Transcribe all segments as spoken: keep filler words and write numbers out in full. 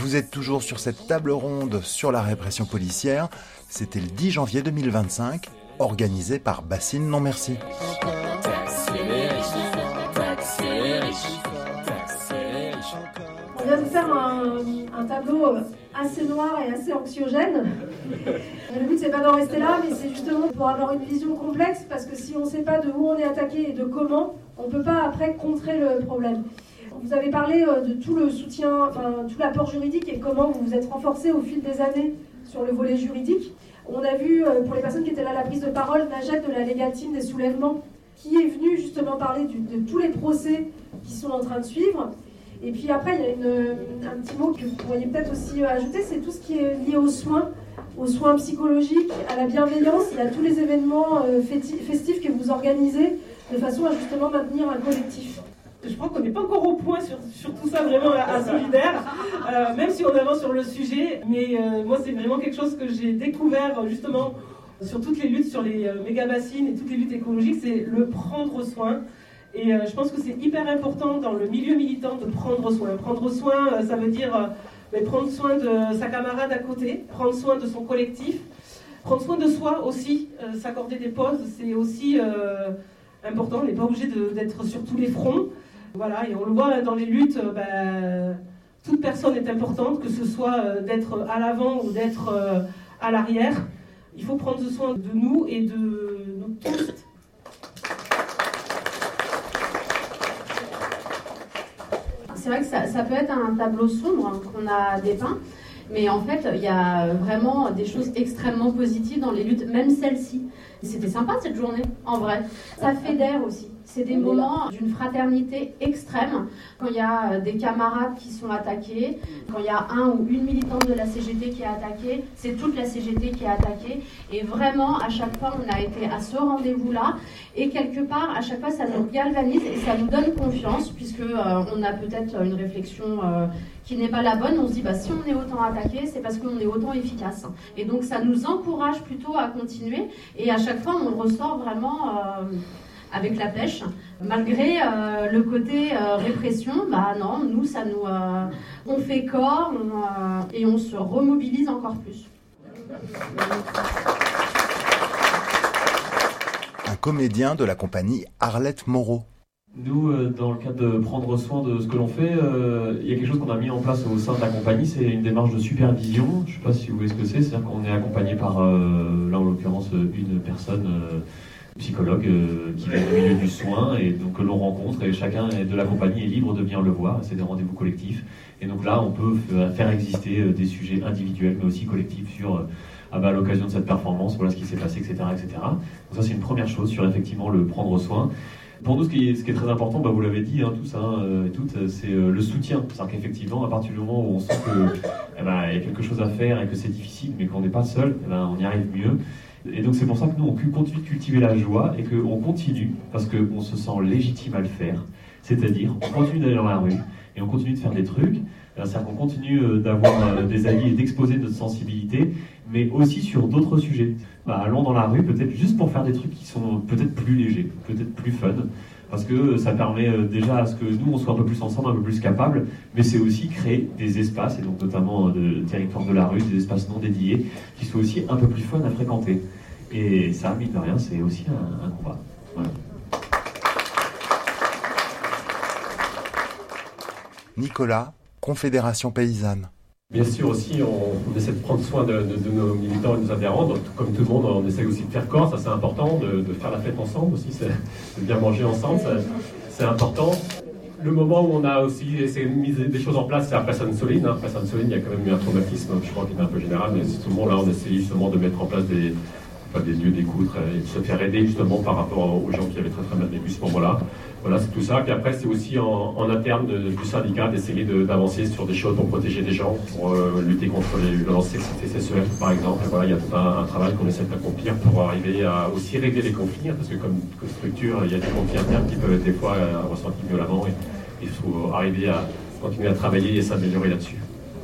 Vous êtes toujours sur cette table ronde sur la répression policière. C'était le dix janvier deux mille vingt-cinq, organisé par Bassine Non Merci. On vient de faire un, un tableau assez noir et assez anxiogène. Le but, c'est pas d'en rester là, mais c'est justement pour avoir une vision complexe, parce que si on ne sait pas de où on est attaqué et de comment, on ne peut pas après contrer le problème. Vous avez parlé de tout le soutien, enfin tout l'apport juridique et comment vous vous êtes renforcé au fil des années sur le volet juridique. On a vu, pour les personnes qui étaient là à la prise de parole, Najat de la Légale Team des soulèvements, qui est venue justement parler du, de tous les procès qui sont en train de suivre. Et puis après, il y a une, un petit mot que vous pourriez peut-être aussi ajouter, c'est tout ce qui est lié aux soins, aux soins psychologiques, à la bienveillance. Il y a tous les événements festifs que vous organisez de façon à justement maintenir un collectif. Je crois qu'on n'est pas encore au point sur, sur tout ça vraiment à, à Solidaire, euh, même si on avance sur le sujet. Mais euh, moi, c'est vraiment quelque chose que j'ai découvert justement sur toutes les luttes sur les euh, méga-bassines et toutes les luttes écologiques, c'est le prendre soin. Et euh, je pense que c'est hyper important dans le milieu militant de prendre soin. Prendre soin, euh, ça veut dire euh, mais prendre soin de sa camarade à côté, prendre soin de son collectif, prendre soin de soi aussi, euh, s'accorder des pauses, c'est aussi euh, important. On n'est pas obligé de, d'être sur tous les fronts. Voilà, et on le voit dans les luttes, euh, bah, toute personne est importante, que ce soit euh, d'être à l'avant ou d'être euh, à l'arrière. Il faut prendre soin de nous et de nous tous. C'est vrai que ça, ça peut être un tableau sombre hein, qu'on a dépeint, mais en fait, il y a vraiment des choses extrêmement positives dans les luttes, même celle-ci. C'était sympa cette journée, en vrai. Ça fédère aussi. C'est des moments d'une fraternité extrême. Quand il y a des camarades qui sont attaqués, quand il y a un ou une militante de la C G T qui est attaquée, c'est toute la C G T qui est attaquée. Et vraiment, à chaque fois, on a été à ce rendez-vous-là. Et quelque part, à chaque fois, ça nous galvanise et ça nous donne confiance, puisque euh, on a peut-être une réflexion euh, qui n'est pas la bonne. On se dit, bah, si on est autant attaqué, c'est parce qu'on est autant efficace. Et donc, ça nous encourage plutôt à continuer. Et à chaque fois, on ressort vraiment... Euh, avec la pêche, malgré euh, le côté euh, répression, bah non, nous, ça nous, euh, on fait corps on, euh, et on se remobilise encore plus. Un comédien de la compagnie Arlette Moreau. Nous, euh, dans le cadre de prendre soin de ce que l'on fait, euh, il y a quelque chose qu'on a mis en place au sein de la compagnie, c'est une démarche de supervision. Je ne sais pas si vous voyez ce que c'est, c'est-à-dire qu'on est accompagné par, euh, là en l'occurrence, une personne... Euh, psychologue euh, qui vient du milieu du soin et donc que l'on rencontre et chacun de la compagnie est libre de venir le voir, c'est des rendez-vous collectifs et donc là on peut f- faire exister euh, des sujets individuels mais aussi collectifs sur euh, ah bah, à l'occasion de cette performance, voilà ce qui s'est passé, et cetera, et cetera. Donc ça c'est une première chose sur effectivement le prendre soin. Pour nous ce qui est, ce qui est très important, bah, vous l'avez dit hein, tous hein, euh, et toutes, c'est euh, le soutien. C'est-à-dire qu'effectivement à partir du moment où on sent que eh ben, y a quelque chose à faire et que c'est difficile mais qu'on n'est pas seul, eh ben, on y arrive mieux. Et donc c'est pour ça que nous on continue de cultiver la joie et qu'on continue parce qu'on se sent légitime à le faire. C'est-à-dire on continue d'aller dans la rue et on continue de faire des trucs. C'est-à-dire qu'on continue d'avoir des alliés et d'exposer notre sensibilité, mais aussi sur d'autres sujets. Bah, allons dans la rue peut-être juste pour faire des trucs qui sont peut-être plus légers, peut-être plus fun. Parce que ça permet déjà à ce que nous, on soit un peu plus ensemble, un peu plus capables, mais c'est aussi créer des espaces, et donc notamment de territoire de la rue, des espaces non dédiés, qui soient aussi un peu plus fun à fréquenter. Et ça, mine de rien, c'est aussi un, un combat. Voilà. Nicolas, Confédération Paysanne. Bien sûr aussi, on, on essaie de prendre soin de, de, de nos militants et de nos adhérents. Donc, comme tout le monde, on essaie aussi de faire corps, ça c'est important, de, de faire la fête ensemble aussi, c'est, de bien manger ensemble, ça, c'est important. Le moment où on a aussi essayé de mettre des choses en place, c'est après Sainte-Soline. Hein. Après Sainte-Soline, il y a quand même eu un traumatisme, je crois qu'il est un peu général, mais tout le monde là, on essaye justement de mettre en place des, enfin, des lieux d'écoute et de se faire aider justement par rapport aux gens qui avaient très très mal vécu ce moment-là. Voilà, c'est tout ça. Puis après, c'est aussi en, en interne de, du syndicat d'essayer de, d'avancer sur des choses pour protéger des gens, pour euh, lutter contre les violences sexuelles, par exemple. Et voilà, il y a tout un, un travail qu'on essaie d'accomplir pour arriver à aussi régler les conflits, hein, parce que comme, comme structure, il y a des conflits internes qui peuvent être des fois euh, ressentis violemment. Et il faut arriver à continuer à travailler et s'améliorer là-dessus.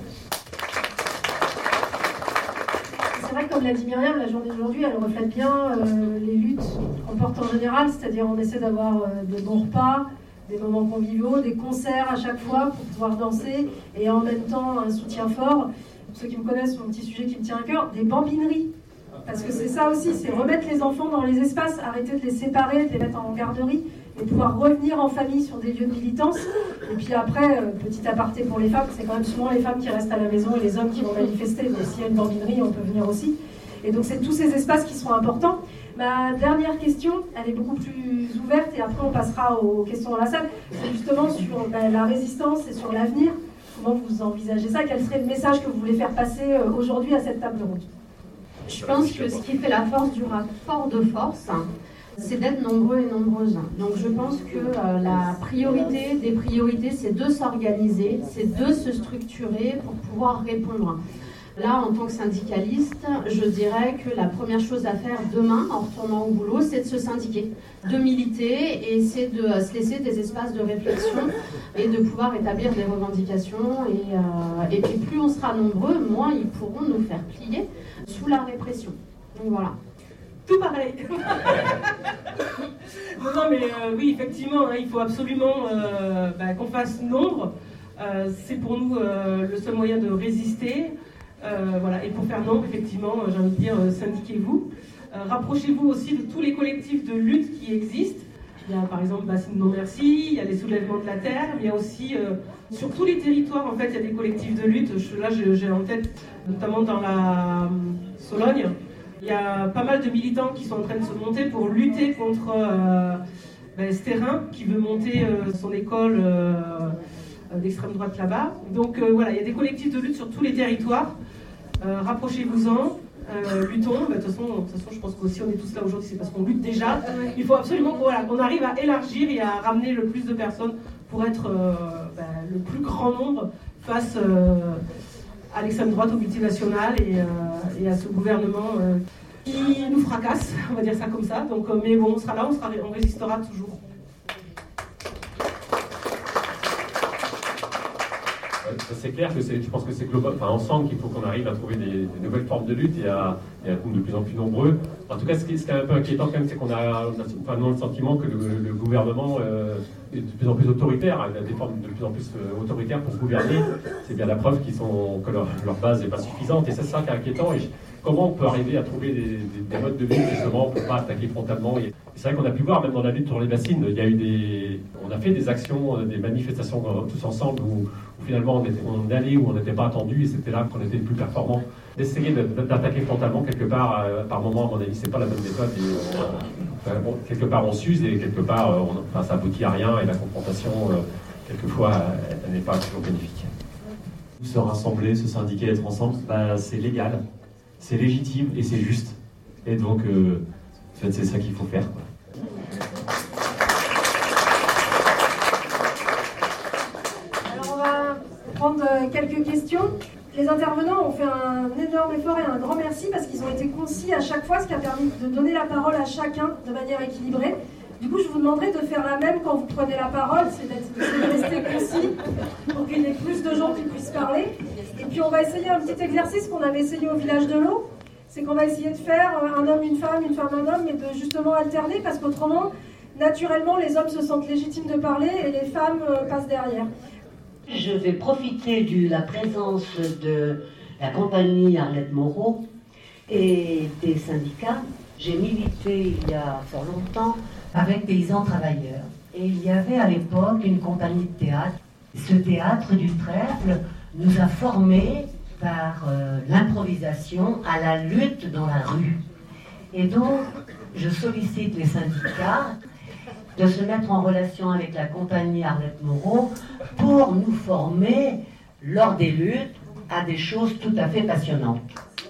C'est vrai que comme l'a dit Myriam, la journée d'aujourd'hui, elle reflète bien euh, les luttes qu'on porte en général, c'est-à-dire on essaie d'avoir euh, de bons repas, des moments conviviaux, des concerts à chaque fois pour pouvoir danser et en même temps un soutien fort. Pour ceux qui me connaissent, c'est un petit sujet qui me tient à cœur, des bambineries. Parce que c'est ça aussi, c'est remettre les enfants dans les espaces, arrêter de les séparer, de les mettre en garderie et pouvoir revenir en famille sur des lieux de militance. Et puis après, euh, petit aparté pour les femmes, c'est quand même souvent les femmes qui restent à la maison et les hommes qui vont manifester. Donc s'il y a une bambinerie, on peut venir aussi. Et donc c'est tous ces espaces qui sont importants. Ma dernière question, elle est beaucoup plus ouverte et après on passera aux questions dans la salle. C'est justement sur ben, la résistance et sur l'avenir. Comment vous envisagez ça? Quel serait le message que vous voulez faire passer euh, aujourd'hui à cette table ronde? Je pense que ce qui fait la force du rapport de force, c'est d'être nombreux et nombreuses. Donc je pense que euh, la priorité des priorités, c'est de s'organiser, c'est de se structurer pour pouvoir répondre. Là, en tant que syndicaliste, je dirais que la première chose à faire demain, en retournant au boulot, c'est de se syndiquer, de militer et c'est de se laisser des espaces de réflexion et de pouvoir établir des revendications. Et, euh, et puis plus on sera nombreux, moins ils pourront nous faire plier sous la répression. Donc voilà. Tout pareil. non, non, mais euh, oui, effectivement, hein, il faut absolument euh, bah, qu'on fasse nombre. Euh, c'est pour nous euh, le seul moyen de résister. Euh, voilà. Et pour faire nombre, effectivement, j'ai envie de dire, euh, syndiquez-vous. Euh, rapprochez-vous aussi de tous les collectifs de lutte qui existent. Il y a par exemple Bassine Non Merci, il y a les soulèvements de la terre, mais il y a aussi, euh, sur tous les territoires, en fait, il y a des collectifs de lutte. Je, là, j'ai en tête, notamment dans la euh, Sologne, il y a pas mal de militants qui sont en train de se monter pour lutter contre euh, ben, Stérin, qui veut monter euh, son école euh, d'extrême droite là-bas. Donc euh, voilà, il y a des collectifs de lutte sur tous les territoires. Euh, rapprochez-vous-en, euh, luttons. Ben, de toute façon, de toute façon, je pense qu'aussi on est tous là aujourd'hui, c'est parce qu'on lutte déjà. Il faut absolument qu'on voilà, qu'on arrive à élargir et à ramener le plus de personnes pour être euh, ben, le plus grand nombre face euh, à l'extrême droite, au multinational et, euh, et à ce gouvernement euh, qui nous fracasse, on va dire ça comme ça. Donc, euh, mais bon, on sera là, on, sera, on résistera toujours. C'est clair que c'est, je pense que c'est global, enfin ensemble qu'il faut qu'on arrive à trouver des, des nouvelles formes de lutte et à, et à être de plus en plus nombreux. En tout cas, ce qui, ce qui est un peu inquiétant quand même, c'est qu'on a, on a enfin, le sentiment que le, le gouvernement euh, est de plus en plus autoritaire, il a des formes de plus en plus euh, autoritaires pour gouverner. C'est bien la preuve qu'ils sont, que leur, leur base n'est pas suffisante et c'est ça qui est inquiétant. Et je, comment on peut arriver à trouver des, des, des modes de lutte justement pour ne pas attaquer frontalement? Et c'est vrai qu'on a pu voir, même dans la lutte sur les bassines, il y a eu des, on a fait des actions, des manifestations tous ensemble où, où finalement on, était, on allait où on n'était pas attendu et c'était là qu'on était le plus performant. D'essayer d'attaquer frontalement quelque part, euh, par moment, à mon avis, c'est pas la bonne méthode. Et, euh, enfin, bon, quelque part on s'use et quelque part euh, on, enfin, ça aboutit à rien et la confrontation, euh, quelquefois, elle, elle n'est pas toujours bénéfique. Se rassembler, se syndiquer, être ensemble, bah, c'est légal, c'est légitime et c'est juste. Et donc, euh, en fait, c'est ça qu'il faut faire, quoi. Alors on va prendre quelques questions. Les intervenants ont fait un énorme effort et un grand merci parce qu'ils ont été concis à chaque fois, ce qui a permis de donner la parole à chacun de manière équilibrée. Du coup, je vous demanderai de faire la même quand vous prenez la parole, c'est de rester concis pour qu'il y ait plus de gens qui puissent parler. Et puis on va essayer un petit exercice qu'on avait essayé au village de l'eau, c'est qu'on va essayer de faire un homme, une femme, une femme, un homme, mais de justement alterner parce qu'autrement, naturellement, les hommes se sentent légitimes de parler et les femmes passent derrière. Je vais profiter de la présence de la compagnie Arlette Moreau et des syndicats. J'ai milité il y a fort longtemps avec Paysans Travailleurs. Et il y avait à l'époque une compagnie de théâtre. Ce théâtre du Trèfle nous a formés par euh, l'improvisation à la lutte dans la rue. Et donc, je sollicite les syndicats de se mettre en relation avec la compagnie Arlette Moreau pour nous former lors des luttes à des choses tout à fait passionnantes.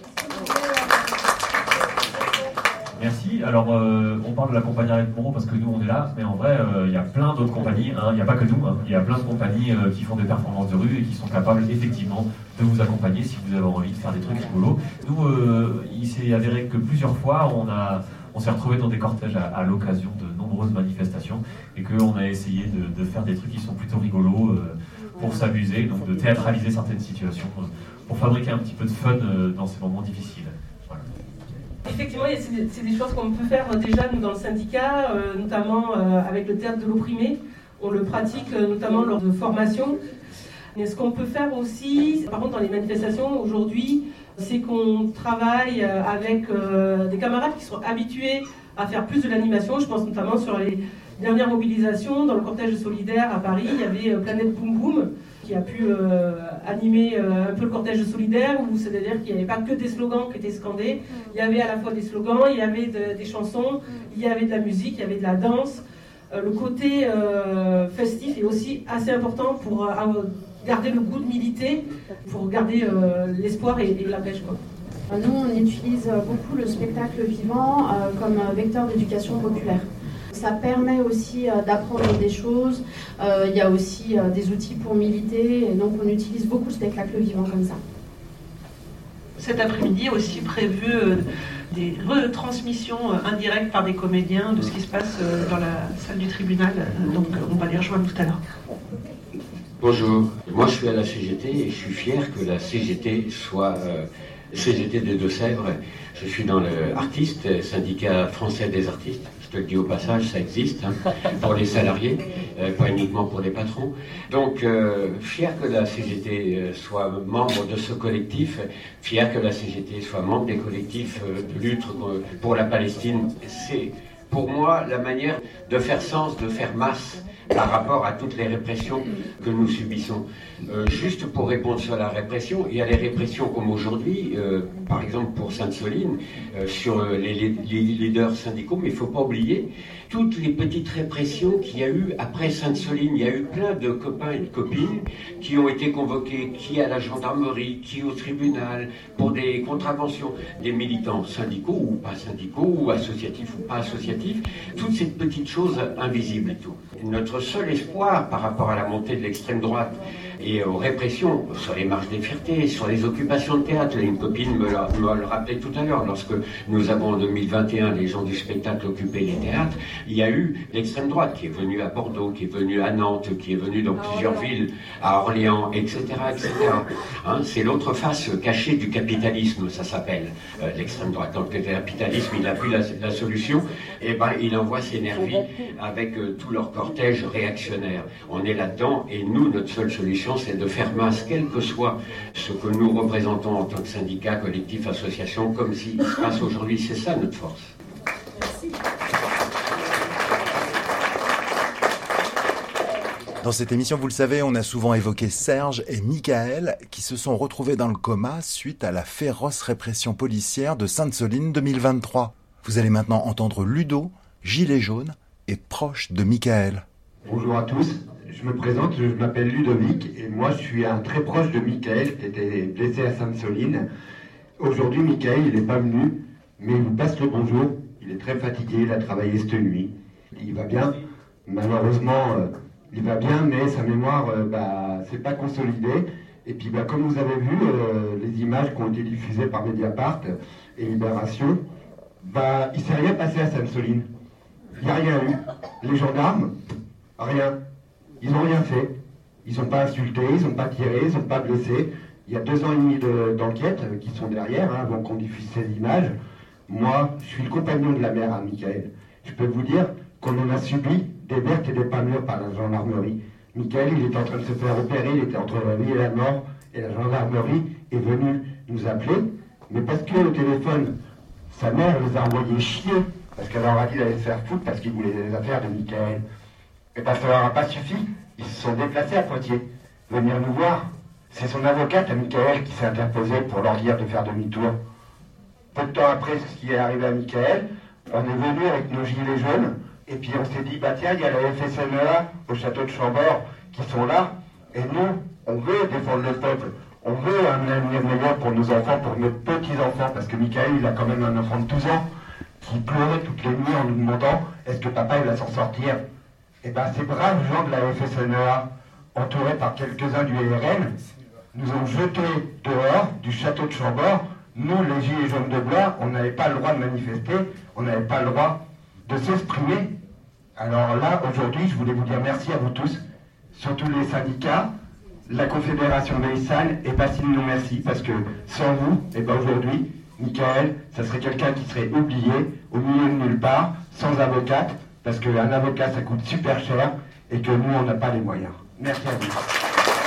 Merci. Alors, euh, on parle de la compagnie Arlette Moreau parce que nous, on est là, mais en vrai, euh, il y a plein d'autres compagnies. Hein. Il n'y a pas que nous. Hein. Il y a plein de compagnies euh, qui font des performances de rue et qui sont capables, effectivement, de vous accompagner si vous avez envie de faire des trucs rigolos. Nous, euh, il s'est avéré que plusieurs fois, on a... On s'est retrouvés dans des cortèges à, à l'occasion de nombreuses manifestations et qu'on a essayé de, de faire des trucs qui sont plutôt rigolos euh, pour s'amuser, donc de théâtraliser certaines situations, euh, pour fabriquer un petit peu de fun euh, dans ces moments difficiles. Voilà. Effectivement, c'est des, c'est des choses qu'on peut faire déjà nous dans le syndicat, euh, notamment euh, avec le théâtre de l'opprimé. On le pratique notamment lors de formations. Et ce qu'on peut faire aussi, par contre dans les manifestations aujourd'hui, c'est qu'on travaille avec euh, des camarades qui sont habitués à faire plus de l'animation. Je pense notamment sur les dernières mobilisations, dans le cortège solidaire à Paris, il y avait euh, Planète Boum Boum qui a pu euh, animer euh, un peu le cortège solidaire, où c'est-à-dire qu'il n'y avait pas que des slogans qui étaient scandés, il y avait à la fois des slogans, il y avait de, des chansons, il y avait de la musique, il y avait de la danse. Euh, le côté euh, festif est aussi assez important pour euh, garder le goût de militer, pour garder euh, l'espoir et, et la pêche, quoi. Nous, on utilise beaucoup le spectacle vivant euh, comme vecteur d'éducation populaire. Ça permet aussi euh, d'apprendre des choses. Euh, il y a aussi euh, des outils pour militer. Et donc, on utilise beaucoup le spectacle vivant comme ça. Cet après-midi, aussi prévu euh, des retransmissions euh, indirectes par des comédiens de ce qui se passe euh, dans la salle du tribunal. Euh, donc, on va les rejoindre tout à l'heure. Bonjour, moi je suis à la C G T et je suis fier que la C G T soit euh, C G T des Deux-Sèvres. Je suis dans le artiste, syndicat français des artistes. Je te le dis au passage, ça existe hein, pour les salariés, euh, pas uniquement pour les patrons. Donc euh, fier que la C G T soit membre de ce collectif, fier que la C G T soit membre des collectifs euh, de lutte pour la Palestine. C'est pour moi la manière de faire sens, de faire masse par rapport à toutes les répressions que nous subissons. Euh, juste pour répondre sur la répression, il y a les répressions comme aujourd'hui, euh, par exemple pour Sainte-Soline, euh, sur les, les, les leaders syndicaux, mais il ne faut pas oublier toutes les petites répressions qu'il y a eu après Sainte-Soline. Il y a eu plein de copains et de copines qui ont été convoqués, qui à la gendarmerie, qui au tribunal, pour des contraventions, des militants syndicaux ou pas syndicaux, ou associatifs ou pas associatifs, toutes ces petites choses invisibles et tout. Notre seul espoir par rapport à la montée de l'extrême droite et aux répressions sur les marches des fiertés, sur les occupations de théâtre, une copine me, l'a, me le rappelait tout à l'heure, lorsque nous avons en deux mille vingt et un les gens du spectacle occupé les théâtres, il y a eu l'extrême droite qui est venue à Bordeaux, qui est venue à Nantes, qui est venue dans plusieurs villes, à Orléans, et cetera et cetera. Hein, c'est l'autre face cachée du capitalisme, ça s'appelle, euh, l'extrême droite. Donc le capitalisme, il n'a plus la, la solution, et ben il envoie ses nervis avec euh, tout leur cortège réactionnaire. On est là-dedans, et nous, notre seule solution, c'est de faire masse, quel que soit ce que nous représentons en tant que syndicat, collectif, association, comme s'il se passe aujourd'hui. C'est ça notre force. Merci. Dans cette émission, vous le savez, on a souvent évoqué Serge et Michael qui se sont retrouvés dans le coma suite à la féroce répression policière de Sainte-Soline deux mille vingt-trois. Vous allez maintenant entendre Ludo, gilet jaune et proche de Michael. Bonjour à tous, je me présente, je m'appelle Ludovic et moi je suis un très proche de Michael qui était blessé à Sainte-Soline. Aujourd'hui Michael il n'est pas venu, mais il vous passe le bonjour, il est très fatigué, il a travaillé cette nuit. Il va bien, malheureusement euh, il va bien mais sa mémoire euh, bah, c'est pas consolidé. Et puis bah, comme vous avez vu euh, les images qui ont été diffusées par Mediapart et Libération, bah, il ne s'est rien passé à Sainte-Soline. Il n'y a rien eu. Les gendarmes, rien. Ils n'ont rien fait. Ils n'ont pas insulté, ils n'ont pas tiré, ils n'ont pas blessé. Il y a deux ans et demi de, d'enquête qui sont derrière, hein, avant qu'on diffuse ces images. Moi, je suis le compagnon de la mère à Michael. Je peux vous dire qu'on en a subi des vertes et des pas mûres par la gendarmerie. Michael, il était en train de se faire opérer, il était entre la vie et la mort, et la gendarmerie est venue nous appeler. Mais parce que au téléphone, sa mère les a envoyés chier, parce qu'elle leur a dit d'aller se faire foutre parce qu'ils voulaient les affaires de Michael. Et bien ça leur a pas suffi. Ils se sont déplacés à Poitiers, venir nous voir. C'est son avocate à Michael qui s'est interposée pour leur dire de faire demi-tour. Peu de temps après ce qui est arrivé à Michael, on est venu avec nos gilets jaunes, et puis on s'est dit, bah tiens, il y a la F S N E A au château de Chambord qui sont là, et nous, on veut défendre le peuple. On veut un avenir meilleur pour nos enfants, pour nos petits-enfants, parce que Michael, il a quand même un enfant de douze ans, qui pleurait toutes les nuits en nous demandant est-ce que papa il va s'en sortir. Et bien ces braves gens de la F S N E A, entourés par quelques-uns du R N, nous ont jetés dehors du château de Chambord. Nous, les gilets jaunes de Blois, on n'avait pas le droit de manifester, on n'avait pas le droit de s'exprimer. Alors là, aujourd'hui, je voulais vous dire merci à vous tous, surtout les syndicats, la Confédération Paysanne, et Bassine nous merci, parce que sans vous, et ben aujourd'hui, Michael, ça serait quelqu'un qui serait oublié, au milieu de nulle part, sans avocate, parce qu'un avocat ça coûte super cher, et que nous, on n'a pas les moyens. Merci à vous.